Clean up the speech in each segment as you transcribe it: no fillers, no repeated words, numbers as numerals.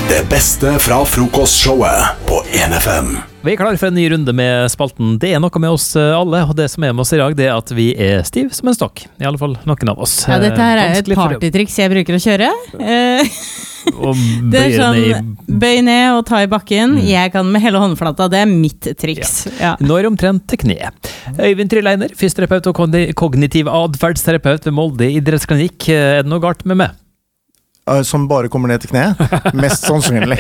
Det beste fra frokostshowet på 1FM. Vi er klar for en ny runde med spalten. Det er noe med oss alle, og det som er med oss i dag, det er at vi er stiv som en stokk. I alle fall noen av oss. Ja, dette her er et partytriks jeg bruker å kjøre. Og det er sånn, bøy ned og ta i bakken. Jeg kan med hele håndflata, det er mitt triks. Ja. Nå er omtrent til kne. Øyvind Tryleiner, fysioterapeut og kognitiv adferdsterapeut ved Molde idrettsklinikk. Er det noe galt med meg? Som bare kommer ned til kne? Mest sannsynlig.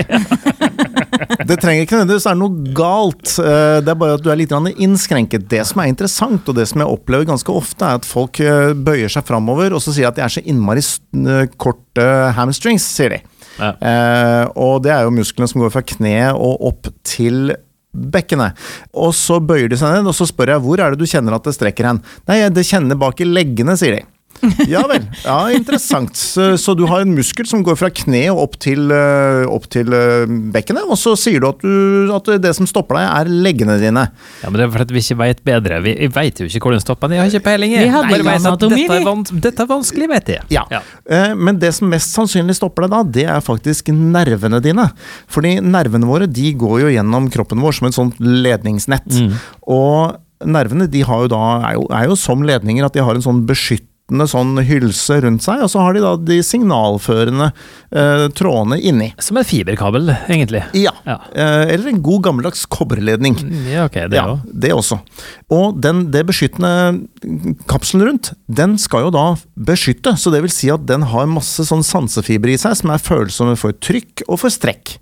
Det trenger ikke nødvendigvis være noe galt. Det er bare at du er litt innskrenket. Det som er interessant, og det som jeg opplever ganske ofte, er at folk bøyer seg fremover, og så sier at de er så innmari korte hamstrings, sier de. Ja. Og det er jo musklene som går fra kne og opp til bekkenet. Og så bøyer de seg ned, og så spør jeg, hvor er det du kjenner at det strekker hen? Nei, det kjenner bak i leggene, sier de. Ja vel, ja, interessant. Så du har en muskel som går fra kne og opp til bekkenet, og så sier du at det som stopper deg er leggene dine. Ja, men det er for at vi ikke vet bedre. Vi vet jo ikke hvor den stopper. Jeg har ikke peiling. Vi hadde ikke anatomi. Dette er vanskelig, vet jeg. Ja. Men det som mest sannsynlig stopper deg da, det er faktisk nervene dine. Fordi nervene våre, de går jo gjennom kroppen vår som et sånt ledningsnett. Og nervene, de har jo da, er jo som ledninger at de har en sånn sånn hylse rundt seg, og så har de da de signalførende trådene inni. Som en fiberkabel, egentlig. Ja. Eller en god gammeldags kobberledning. Ja, ok, det også. Ja, det også. Og det beskyttende kapselen rundt, den skal jo da beskytte, så det vil si at den har masse sånn sansefiber i seg, som er følsomme for trykk og for strekk.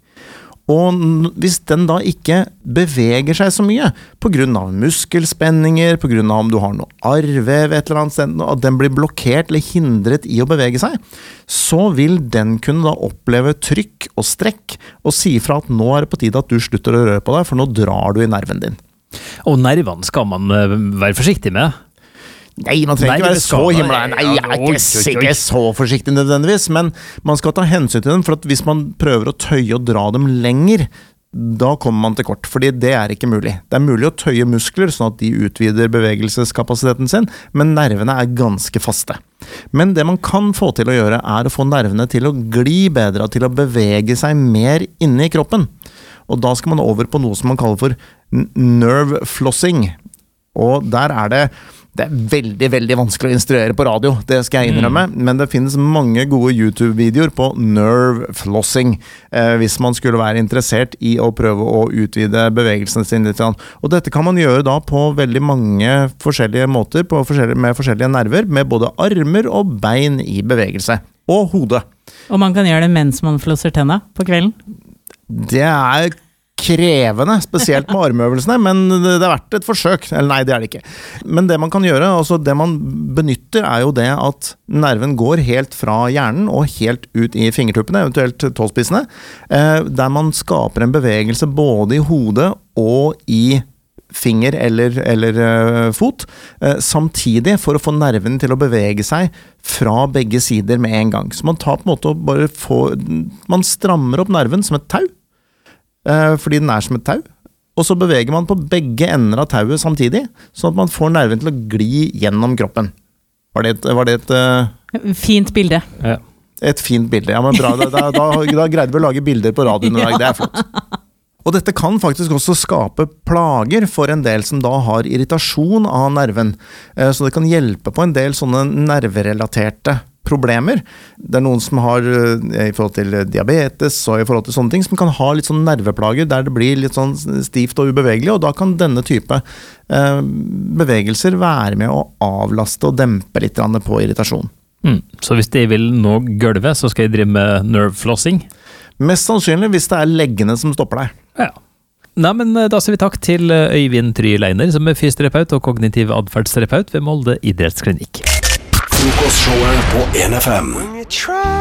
Og hvis den da ikke beveger seg så mye, på grunn av muskelspenninger, på grunn av om du har noe arrvev et eller annet sted, at den blir blokkert eller hindret i å bevege seg, så vil den kunne da oppleve trykk og strekk, og si fra at nå er det på tide at du slutter å røre på deg, for nå drar du i nerven din. Og nervene skal man være forsiktig med? Nei, man trenger ikke være så himla. Nei, jeg er ikke så forsiktig nødvendigvis, men man skal ta hensyn til dem, for at hvis man prøver å tøye og dra dem lenger, da kommer man til kort, fordi det er ikke mulig. Det er mulig å tøye muskler, sånn at de utvider bevegelseskapasiteten sin, men nervene er ganske faste. Men det man kan få til å gjøre, er å få nervene til å gli bedre, til å bevege seg mer inne i kroppen. Og da skal man over på noe som man kaller for nerve flossing. Og der er det er veldig, veldig vanskelig å instruere på radio, det skal jeg innrømme, men det finnes mange gode YouTube-videoer på nerve flossing, hvis man skulle være interessert i å prøve å utvide bevegelsene sine litt. Og dette kan man gjøre da på veldig mange forskjellige måter, med forskjellige nerver, med både armer og bein i bevegelse, og hodet. Og man kan gjøre det mens man flosser tenna på kvelden? Det er krevende, spesielt med armøvelsene, men det har vært et forsøk. Eller nei, det er det ikke. Men det man kan gjøre, altså det man benytter, er jo det at nerven går helt fra hjernen og helt ut i fingertuppene, eventuelt tåspissene, der man skaper en bevegelse både i hodet og i finger eller fot, samtidig for å få nerven til å bevege seg fra begge sider med en gang. Så man tar på en måte og bare man strammer opp nerven som et tau, fordi den er som et tau, og så beveger man på begge ender av tauet samtidig, sånn at man får nerven til å gli gjennom kroppen. Var det et fint bilde. Ja. Et fint bilde, ja, men bra. Da greide vi å lage bilder på radioen i dag, det er flott. Og dette kan faktisk også skape plager for en del som da har irritasjon av nerven, så det kan hjelpe på en del sånne nerverelaterte problemer. Det er noen som har i forhold til diabetes og i forhold til sånne ting, som kan ha litt sånn nerveplager der det blir litt sånn stivt og ubevegelig, og da kan denne type bevegelser være med å avlaste og dempe litt på irritasjon. Så hvis de vil nå gulvet, så skal jeg drive med nerve flossing? Mest sannsynlig hvis det er leggene som stopper deg. Ja. Nei, men da sier vi takk til Øyvind Tryleiner, som er fysioterapeut og kognitiv adferdsterapeut ved Molde idrettsklinikk. Frokostshowet på 1FM.